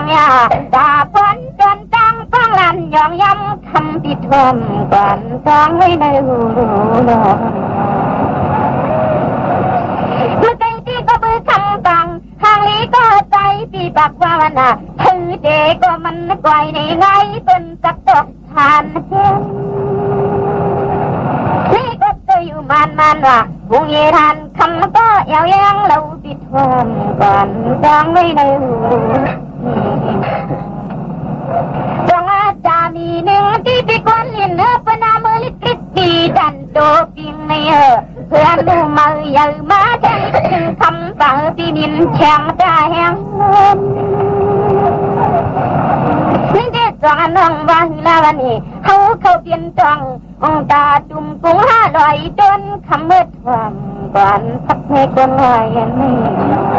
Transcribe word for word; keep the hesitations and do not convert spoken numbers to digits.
งยาดาพ้นจนจังฟังลันยองย้ำคำปิดทมก่อนจ้องไว้ในหูดอกเมื่อใจที่ก็เบื่อคำตังทางนี้ก็ใจปีบักว่าวันน่ะถือเด็กก็มันไกวในไงเป็นจักตกทานเช่นนี่ก็ตัวอยู่มันมันว่ะวงเยทันคำก็เอวยังเราปิดทมก่อนจ้องไว้ในหูจงอาจามีหนึ่งที่ปีกวนเลียนเนื้อปนาเมลิกิตีดันโตปิงในเออเพื่อนดูมือเยอะมาแทนถึงคำสั่งที่ดินแข็งใจแห้งนี่เด็กจงน้องว่าลาวันนี้เขาเขาเปลี่ยนจององตาจุ่มกุ้งห้าลอยจนคำเมื่อทวงก่อนพักให้คนลอยยังไม่